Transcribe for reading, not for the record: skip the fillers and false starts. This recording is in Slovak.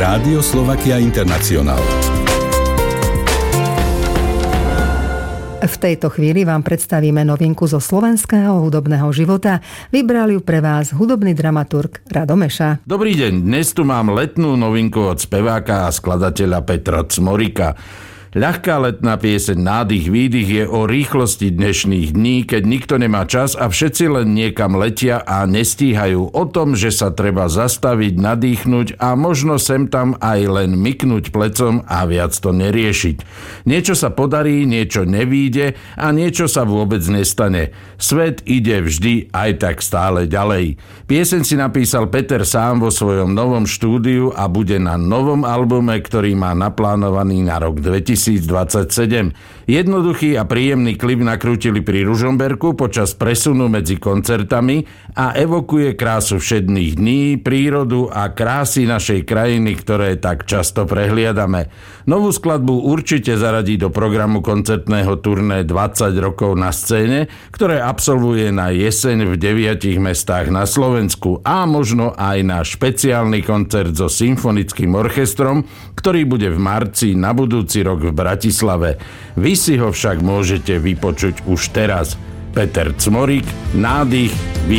Rádio Slovakia International. V tejto chvíli vám predstavíme novinku zo slovenského hudobného života. Vybral ju pre vás hudobný dramaturg Rado Meša. Dobrý deň, dnes tu mám letnú novinku od speváka a skladateľa Petra Cmorika. Ľahká letná pieseň Nádych, výdych je o rýchlosti dnešných dní, keď nikto nemá čas a všetci len niekam letia a nestíhajú. O tom, že sa treba zastaviť, nadýchnuť a možno sem tam aj len myknúť plecom a viac to neriešiť. Niečo sa podarí, niečo nevíde a niečo sa vôbec nestane. Svet ide vždy aj tak stále ďalej. Pieseň si napísal Peter sám vo svojom novom štúdiu a bude na novom albume, ktorý má naplánovaný na rok 2027. Jednoduchý a príjemný klip nakrútili pri Ružomberku počas presunu medzi koncertami a evokuje krásu všedných dní, prírodu a krásy našej krajiny, ktoré tak často prehliadame. Novú skladbu určite zaradí do programu koncertného turné 20 rokov na scéne, ktoré absolvuje na jeseň v 9 mestách na Slovensku a možno aj na špeciálny koncert so symfonickým orchestrom, ktorý bude v marci na budúci rok v Bratislave. Vy si ho však môžete vypočuť už teraz. Peter Cmorik, Nádych,